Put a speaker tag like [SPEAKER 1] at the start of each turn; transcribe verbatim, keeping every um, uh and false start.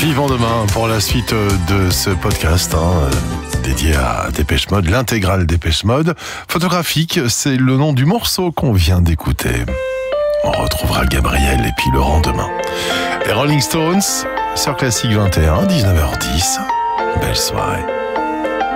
[SPEAKER 1] Vivant demain pour la suite de ce podcast hein, dédié à Dépêche Mode, l'intégrale Dépêche Mode. Photographique, c'est le nom du morceau qu'on vient d'écouter. On retrouvera Gabriel et puis Laurent demain. Les Rolling Stones sur Classique vingt et un, dix-neuf heures dix. Belle soirée.